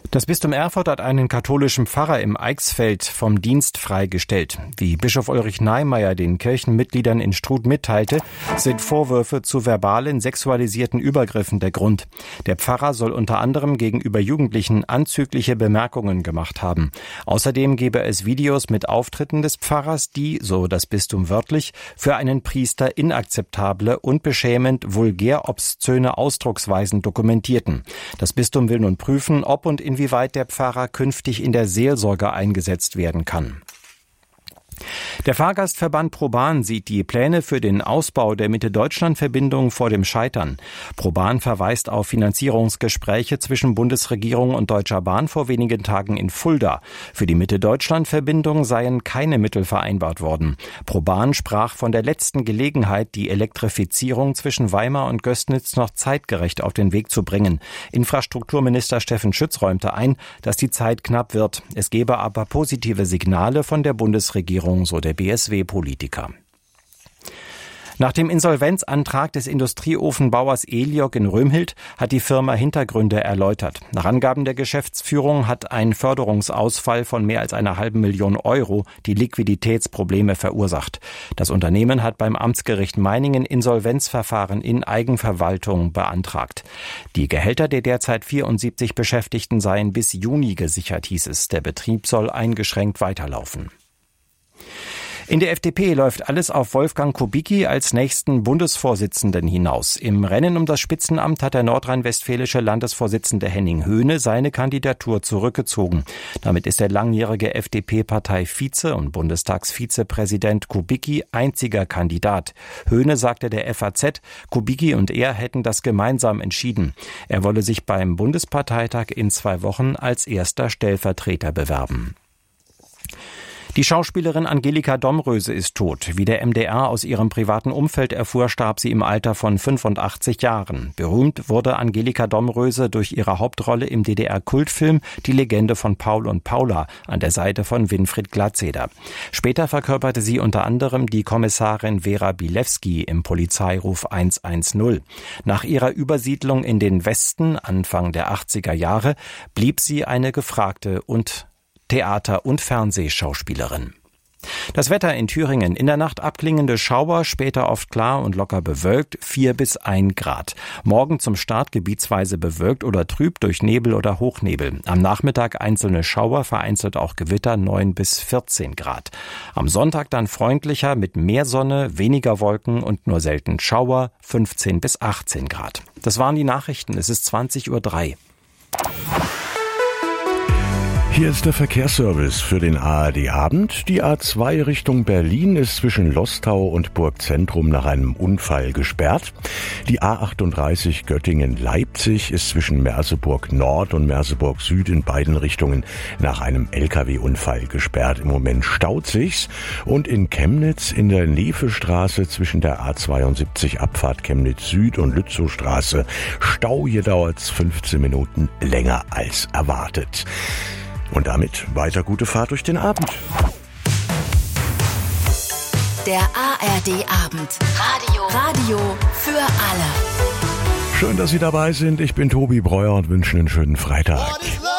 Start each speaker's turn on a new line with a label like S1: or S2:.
S1: Das Bistum Erfurt hat einen katholischen Pfarrer im Eichsfeld vom Dienst freigestellt. Wie Bischof Ulrich Neimeyer den Kirchenmitgliedern in Struth mitteilte, sind Vorwürfe zu verbalen, sexualisierten Übergriffen der Grund. Der Pfarrer soll unter anderem gegenüber Jugendlichen anzügliche Bemerkungen gemacht haben. Außerdem gebe es Videos mit Auftritten des Pfarrers, die, so das Bistum wörtlich, für einen Priester inakzeptable und beschämend vulgär-obszöne Ausdrucksweisen dokumentierten. Das Bistum will nun prüfen, ob und inwieweit der Pfarrer künftig in der Seelsorge eingesetzt werden kann. Der Fahrgastverband ProBahn sieht die Pläne für den Ausbau der Mitte-Deutschland-Verbindung vor dem Scheitern. ProBahn verweist auf Finanzierungsgespräche zwischen Bundesregierung und Deutscher Bahn vor wenigen Tagen in Fulda. Für die Mitte-Deutschland-Verbindung seien keine Mittel vereinbart worden. ProBahn sprach von der letzten Gelegenheit, die Elektrifizierung zwischen Weimar und Gößnitz noch zeitgerecht auf den Weg zu bringen. Infrastrukturminister Steffen Schütz räumte ein, dass die Zeit knapp wird. Es gebe aber positive Signale von der Bundesregierung, so der BSW-Politiker. Nach dem Insolvenzantrag des Industrieofenbauers Eliog in Römhild hat die Firma Hintergründe erläutert. Nach Angaben der Geschäftsführung hat ein Förderungsausfall von mehr als 500.000 Euro die Liquiditätsprobleme verursacht. Das Unternehmen hat beim Amtsgericht Meiningen Insolvenzverfahren in Eigenverwaltung beantragt. Die Gehälter der derzeit 74 Beschäftigten seien bis Juni gesichert, hieß es. Der Betrieb soll eingeschränkt weiterlaufen. In der FDP läuft alles auf Wolfgang Kubicki als nächsten Bundesvorsitzenden hinaus. Im Rennen um das Spitzenamt hat der nordrhein-westfälische Landesvorsitzende Henning Höhne seine Kandidatur zurückgezogen. Damit ist der langjährige FDP-Partei-Vize und Bundestagsvizepräsident Kubicki einziger Kandidat. Höhne sagte der FAZ, Kubicki und er hätten das gemeinsam entschieden. Er wolle sich beim Bundesparteitag in 2 Wochen als erster Stellvertreter bewerben. Die Schauspielerin Angelika Domröse ist tot. Wie der MDR aus ihrem privaten Umfeld erfuhr, starb sie im Alter von 85 Jahren. Berühmt wurde Angelika Domröse durch ihre Hauptrolle im DDR-Kultfilm Die Legende von Paul und Paula an der Seite von Winfried Glatzeder. Später verkörperte sie unter anderem die Kommissarin Vera Bilewski im Polizeiruf 110. Nach ihrer Übersiedlung in den Westen Anfang der 80er Jahre blieb sie eine gefragte und Theater- und Fernsehschauspielerin. Das Wetter in Thüringen: in der Nacht abklingende Schauer, später oft klar und locker bewölkt, 4 bis 1 Grad. Morgen zum Start gebietsweise bewölkt oder trüb durch Nebel oder Hochnebel. Am Nachmittag einzelne Schauer, vereinzelt auch Gewitter, 9 bis 14 Grad. Am Sonntag dann freundlicher mit mehr Sonne, weniger Wolken und nur selten Schauer, 15 bis 18 Grad. Das waren die Nachrichten. Es ist 20:03 Uhr.
S2: Hier ist der Verkehrsservice für den ARD-Abend. Die A2 Richtung Berlin ist zwischen Lostau und Burgzentrum nach einem Unfall gesperrt. Die A38 Göttingen-Leipzig ist zwischen Merseburg Nord und Merseburg Süd in beiden Richtungen nach einem LKW-Unfall gesperrt. Im Moment staut sich's. Und in Chemnitz in der Nefestraße zwischen der A72 Abfahrt Chemnitz Süd und Lützowstraße Stau. Hier dauert's 15 Minuten länger als erwartet. Und damit weiter gute Fahrt durch den Abend.
S3: Der ARD-Abend. Radio für alle.
S2: Schön, dass Sie dabei sind. Ich bin Tobi Breuer und wünsche einen schönen Freitag.